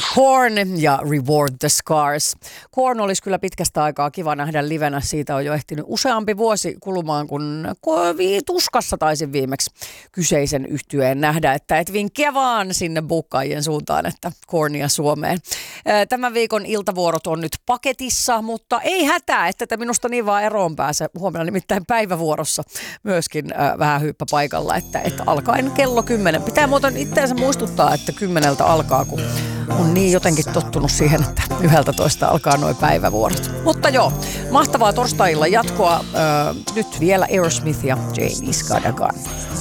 Korn ja Reward the Scars. Korn olisi kyllä pitkästä aikaa kiva nähdä livenä. Siitä on jo ehtinyt useampi vuosi kulumaan, kun Tuskassa taisin viimeksi kyseisen yhtyeen nähdä, että et vinkkiä vaan sinne bukkaajien suuntaan, että Kornia Suomeen. Tämän viikon iltavuorot on nyt paketissa, mutta ei hätää, että te minusta niin vaan eroon pääse. Huomenna nimittäin päivävuorossa myöskin vähän hyyppä paikalla, että alkaen kello 10. Pitää muuten itseänsä muistuttaa, että 10 alkaa, kun on niin jotenkin tottunut siihen, että 11 alkaa nuo päivävuorot. Mutta joo, mahtavaa torstailla jatkoa. Nyt vielä Aerosmith ja Jamie's Got a Gun.